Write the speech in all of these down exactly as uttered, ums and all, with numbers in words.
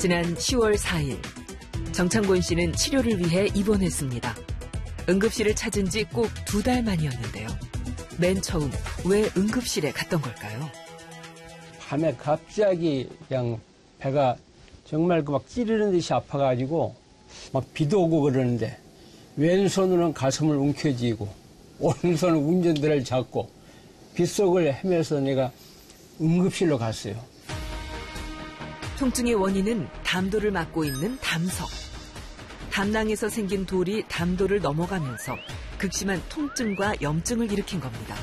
지난 시월 사일 정창곤 씨는 치료를 위해 입원했습니다. 응급실을 찾은 지 꼭 두 달 만이었는데요. 맨 처음 왜 응급실에 갔던 걸까요? 밤에 갑자기 그냥 배가 정말 그 막 찌르는 듯이 아파가지고 막 비도 오고 그러는데 왼손으로는 가슴을 움켜쥐고 오른손은 운전대를 잡고 빗속을 헤매서 내가 응급실로 갔어요. 통증의 원인은 담도를 막고 있는 담석. 담낭에서 생긴 돌이 담도를 넘어가면서 극심한 통증과 염증을 일으킨 겁니다.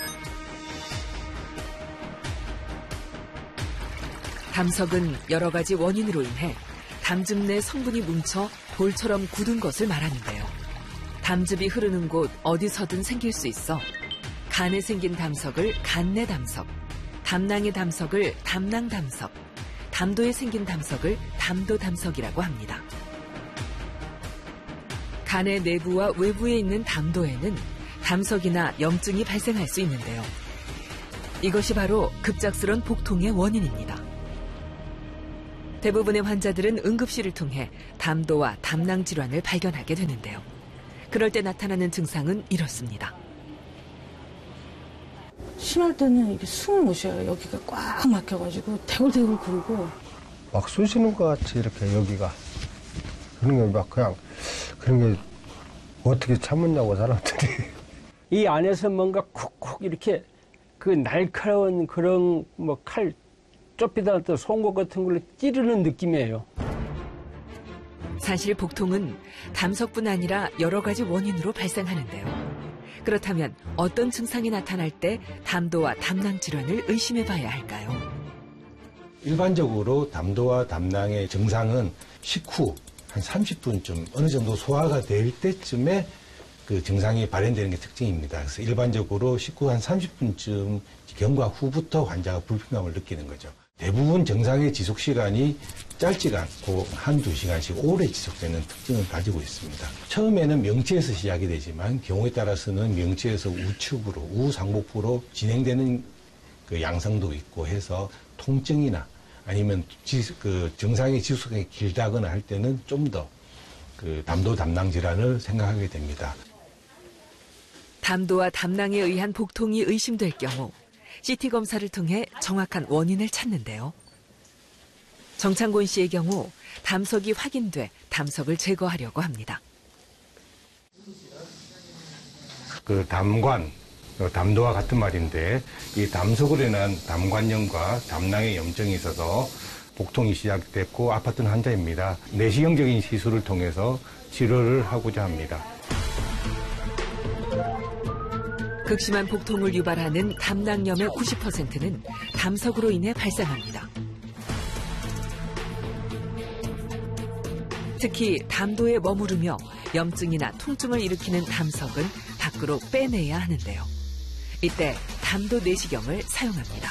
담석은 여러 가지 원인으로 인해 담즙 내 성분이 뭉쳐 돌처럼 굳은 것을 말하는데요. 담즙이 흐르는 곳 어디서든 생길 수 있어 간에 생긴 담석을 간내 담석, 담낭의 담석을 담낭 담석, 담도에 생긴 담석을 담도 담석이라고 합니다. 간의 내부와 외부에 있는 담도에는 담석이나 염증이 발생할 수 있는데요. 이것이 바로 급작스런 복통의 원인입니다. 대부분의 환자들은 응급실을 통해 담도와 담낭 질환을 발견하게 되는데요. 그럴 때 나타나는 증상은 이렇습니다. 심할 때는 이게 숨을 못 쉬어요. 여기가 꽉 막혀가지고 대굴대굴 구르고. 막 쑤시는 것 같이 이렇게 여기가. 그런 게 막 그냥 그런 게 어떻게 참았냐고 사람들이. 이 안에서 뭔가 쿡쿡 이렇게 그 날카로운 그런 뭐 칼 좁히다 송곳 같은 걸로 찌르는 느낌이에요. 사실 복통은 담석뿐 아니라 여러 가지 원인으로 발생하는데요. 그렇다면 어떤 증상이 나타날 때 담도와 담낭 질환을 의심해 봐야 할까요? 일반적으로 담도와 담낭의 증상은 식후 한 삼십 분쯤 어느 정도 소화가 될 때쯤에 그 증상이 발현되는 게 특징입니다. 그래서 일반적으로 식후 한 삼십 분쯤 경과 후부터 환자가 불편감을 느끼는 거죠. 대부분 증상의 지속 시간이 짧지가 않고 한두 시간씩 오래 지속되는 특징을 가지고 있습니다. 처음에는 명치에서 시작이 되지만 경우에 따라서는 명치에서 우측으로, 우상복부로 진행되는 그 양상도 있고 해서 통증이나 아니면 지, 그 증상의 지속이 길다거나 할 때는 좀 더 그 담도 담낭 질환을 생각하게 됩니다. 담도와 담낭에 의한 복통이 의심될 경우 씨티 검사를 통해 정확한 원인을 찾는데요. 정창곤 씨의 경우 담석이 확인돼 담석을 제거하려고 합니다. 그 담관, 담도와 같은 말인데 이 담석으로 인한 담관염과 담낭의 염증이 있어서 복통이 시작됐고 아팠던 환자입니다. 내시경적인 시술을 통해서 치료를 하고자 합니다. 극심한 복통을 유발하는 담낭염의 구십 퍼센트는 담석으로 인해 발생합니다. 특히 담도에 머무르며 염증이나 통증을 일으키는 담석은 밖으로 빼내야 하는데요. 이때 담도 내시경을 사용합니다.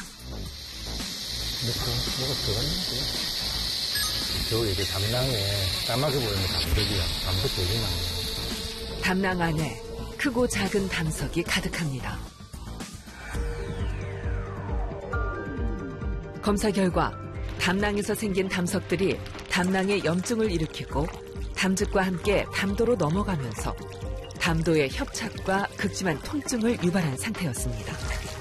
뭐가 들어갔는데? 저 이게 담낭에 까맣게 보이는 담독이야. 담독 조직망이에요. 담낭 안에 크고 작은 담석이 가득합니다. 검사 결과 담낭에서 생긴 담석들이 담낭에 염증을 일으키고 담즙과 함께 담도로 넘어가면서 담도의 협착과 극심한 통증을 유발한 상태였습니다.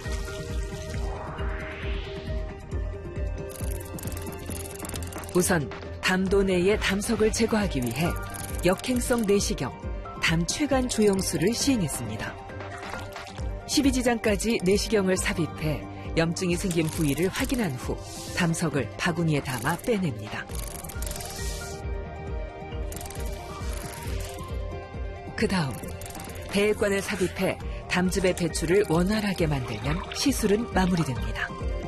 우선 담도 내의 담석을 제거하기 위해 역행성 내시경, 담최간 조영술을 시행했습니다. 십이지장까지 내시경을 삽입해 염증이 생긴 부위를 확인한 후 담석을 바구니에 담아 빼냅니다. 그 다음 배액관을 삽입해 담즙의 배출을 원활하게 만들면 시술은 마무리됩니다.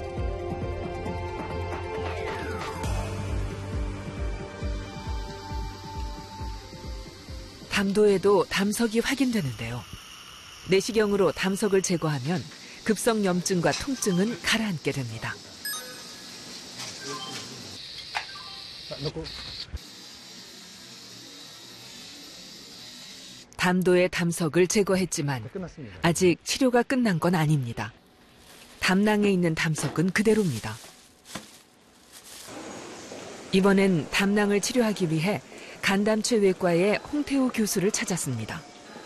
담도에도 담석이 확인되는데요. 내시경으로 담석을 제거하면 급성 염증과 통증은 가라앉게 됩니다. 담도의 담석을 제거했지만 아직 치료가 끝난 건 아닙니다. 담낭에 있는 담석은 그대로입니다. 이번엔 담낭을 치료하기 위해 간담체외과의 홍태호 교수를 찾았습니다.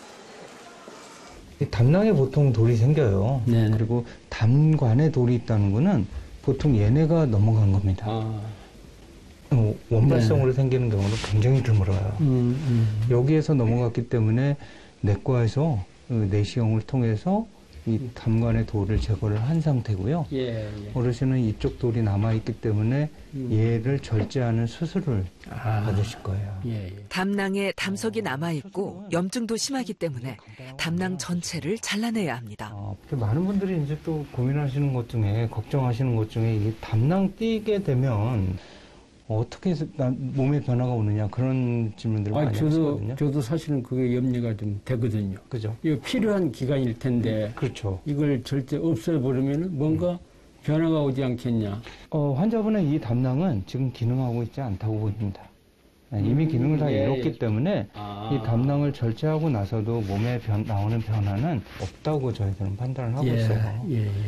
담낭에 보통 돌이 생겨요. 네네. 그리고 담관에 돌이 있다는 거는 보통 얘네가 넘어간 겁니다. 아, 어, 원발성으로 생기는 경우는 굉장히 드물어요. 음, 음. 여기에서 넘어갔기 때문에 내과에서 그 내시경을 통해서 이 담관의 돌을 제거를 한 상태고요. 예, 예. 어르신은 이쪽 돌이 남아있기 때문에 음. 얘를 절제하는 수술을 아. 받으실 거예요. 네. 예, 예. 담낭에 담석이 남아있고 염증도 심하기 때문에 담낭 전체를 잘라내야 합니다. 어, 많은 분들이 이제 또 고민하시는 것 중에, 걱정하시는 것 중에, 이 담낭 띄게 되면 어떻게 해서 나- 몸에 변화가 오느냐, 그런 질문들을 아, 많이 저도 하시거든요. 저도 사실은 그게 염려가 좀 되거든요. 그죠? 이거 필요한 기간일 텐데 그렇죠. 이걸 절대 없애버리면 뭔가 변화가 오지 않겠냐. 어, 환자분의 이 담낭은 지금 기능하고 있지 않다고 보입니다. 네, 이미 음, 기능을 다 예, 잃었기 예. 때문에 아. 이 담낭을 절제하고 나서도 몸에 변- 나오는 변화는 없다고 저희들은 판단을 하고 예, 있어요. 예, 예.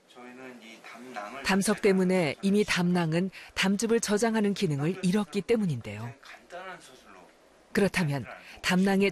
담석 때문에 이미 담낭은 담즙을 저장하는 기능을 잃었기 때문인데요. 그렇다면 담낭의